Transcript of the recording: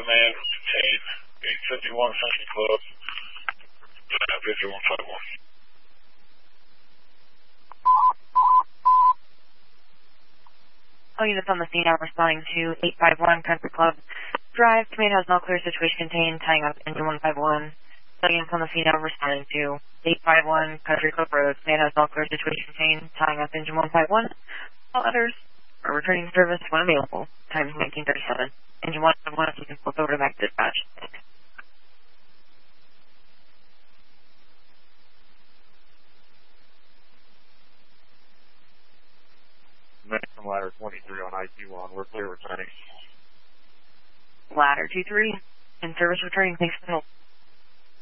command contained. 851 Country Club. Visual 151. All units on the scene are responding to 851 Country Club Drive. Command has no clear situation contained, tying up engine 151. All units on the scene are responding to 851 Country Club Road. Command has no clear situation contained, tying up engine 151. All others are returning service when available. Time is 1937. Engine 151, if you can flip over to back dispatch. Maximum ladder 23 on IQ1. We're clear returning. Ladder 23 in service returning. Thanks for the help.